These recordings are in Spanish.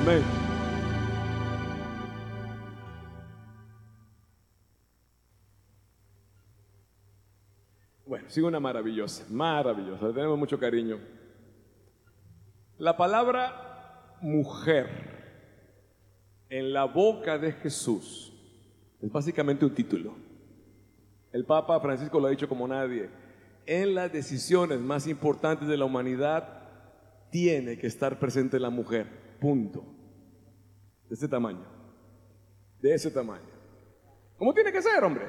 Amén. Bueno, sigue una maravillosa, maravillosa. Le tenemos mucho cariño. La palabra mujer en la boca de Jesús es básicamente un título. El Papa Francisco lo ha dicho como nadie. En las decisiones más importantes de la humanidad tiene que estar presente la mujer. Punto. De ese tamaño. De ese tamaño. ¿Cómo tiene que ser, hombre?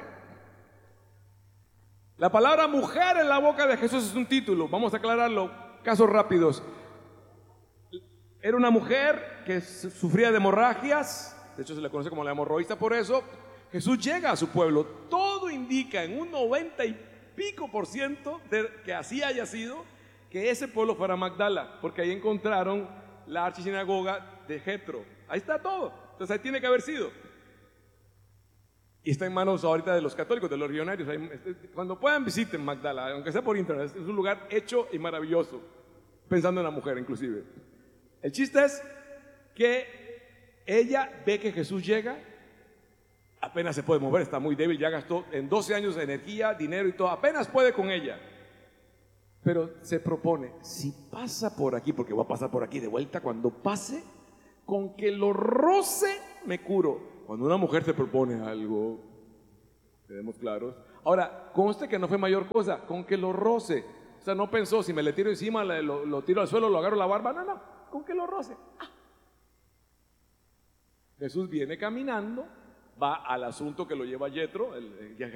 La palabra mujer en la boca de Jesús es un título. Vamos a aclararlo. Casos rápidos. Era una mujer que sufría de hemorragias. De hecho, se le conoce como la hemorroísta por eso. Jesús llega a su pueblo. Todo indica en un 90 y pico % de que así haya sido, que ese pueblo fuera Magdala, porque ahí encontraron la archisinagoga de Jetro. Ahí está todo. Entonces ahí tiene que haber sido. Y está en manos ahorita de los católicos, de los legionarios. Cuando puedan visiten Magdala, aunque sea por internet. Es un lugar hecho y maravilloso, pensando en la mujer inclusive. El chiste es que ella ve que Jesús llega, apenas se puede mover, está muy débil, ya gastó en 12 años de energía, dinero y todo, apenas puede con ella. Pero se propone, si pasa por aquí, porque va a pasar por aquí de vuelta, cuando pase, con que lo roce, me curo. Cuando una mujer se propone algo, quedemos claros. Ahora, conste que no fue mayor cosa, con que lo roce. O sea, no pensó, si me le tiro encima, lo tiro al suelo, lo agarro la barba. No, con que lo roce. Jesús viene caminando, va al asunto que lo lleva Jetro, el